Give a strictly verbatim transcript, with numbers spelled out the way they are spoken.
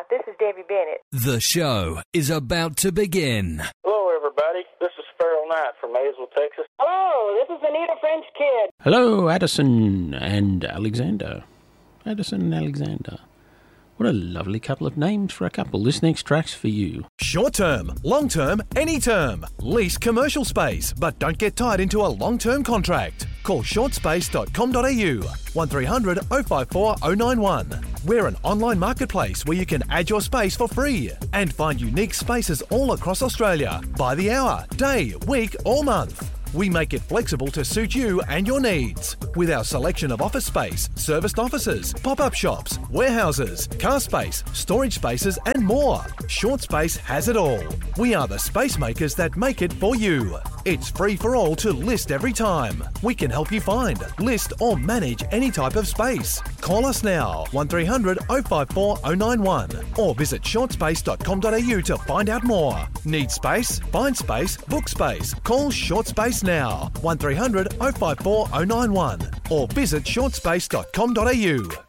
this is Debbie Bennett. The show is about to begin. Hello, everybody. This is Farrell Knight from Maysville, Texas. Hello, this is Anita French Kid. Hello, Addison and Alexander. Addison and Alexander. What a lovely couple of names for a couple. This next track's for you. Short term, long term, any term. Lease commercial space, but don't get tied into a long term contract. Call short space dot com dot a u one three hundred oh five four oh nine one. We're an online marketplace where you can add your space for free and find unique spaces all across Australia by the hour, day, week, or month. We make it flexible to suit you and your needs. With our selection of office space, serviced offices, pop-up shops, warehouses, car space, storage spaces, and more. Short Space has it all. We are the space makers that make it for you. It's free for all to list every time. We can help you find, list, or manage any type of space. Call us now, one three hundred oh five four oh nine one, or visit short space dot com dot a u to find out more. Need space? Find space, book space. Call Short Space now, one three hundred oh five four oh nine one, or visit short space dot com dot a u.